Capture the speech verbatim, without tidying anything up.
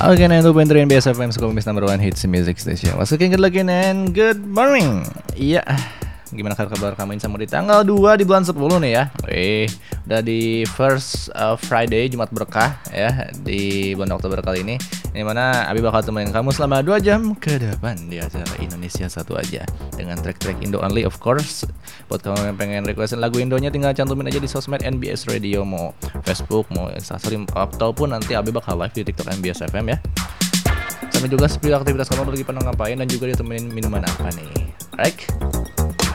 Oke, nah itu penterin B S F M Sukamis number one hits music station. Masukin good lagi and good morning. Iya, gimana kabar kamu sama di tanggal dua di bulan sepuluh nih ya. Wih, udah di first uh, Friday Jumat berkah ya di bulan Oktober kali ini. Ini mana Abi bakal temenin kamu selama dua jam ke depan di acara Indonesia Satu Aja dengan track-track Indo only of course. Buat kamu yang pengen requestin lagu Indonya tinggal cantumin aja di sosmed N B S Radio, mau Facebook, mau Instastory ataupun nanti Abi bakal live di TikTok N B S F M ya. Sampai juga seperti aktivitas kamu lagi pada ngapain dan juga ditemenin minuman apa nih. Alright.